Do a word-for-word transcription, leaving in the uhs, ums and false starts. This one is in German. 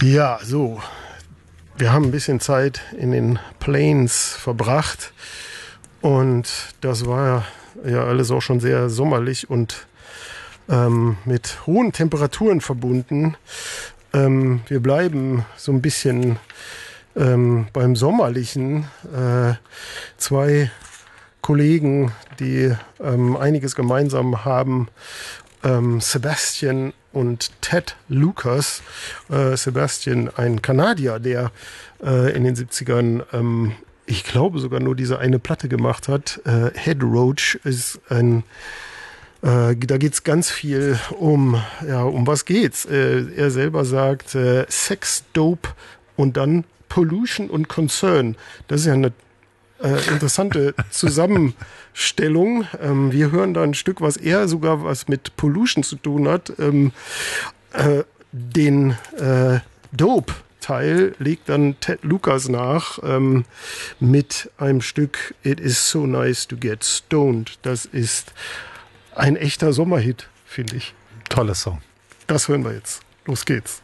Ja, so. Wir haben ein bisschen Zeit in den Plains verbracht und das war ja alles auch schon sehr sommerlich und ähm, mit hohen Temperaturen verbunden. Ähm, wir bleiben so ein bisschen ähm, beim Sommerlichen. Äh, zwei Kollegen, die ähm, einiges gemeinsam haben, ähm, Sebastian und Ted Lucas. Äh, Sebastian, ein Kanadier, der äh, in den siebzigern, ähm, ich glaube sogar nur diese eine Platte gemacht hat. Äh, Head Roach ist ein, äh, da geht's ganz viel um, ja, um was geht's? Äh, er selber sagt äh, Sex, Dope und dann Pollution und Concern. Das ist ja eine Äh, interessante Zusammenstellung. Ähm, wir hören da ein Stück, was eher sogar was mit Pollution zu tun hat. Ähm, äh, den äh, Dope-Teil legt dann Ted Lucas nach ähm, mit einem Stück It is so nice to get stoned. Das ist ein echter Sommerhit, finde ich. Toller Song. Das hören wir jetzt. Los geht's.